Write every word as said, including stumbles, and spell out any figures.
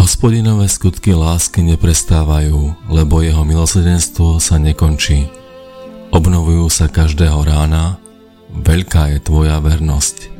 Hospodinové skutky lásky neprestávajú, lebo jeho milosrdenstvo sa nekončí. Obnovujú sa každého rána, veľká je tvoja vernosť.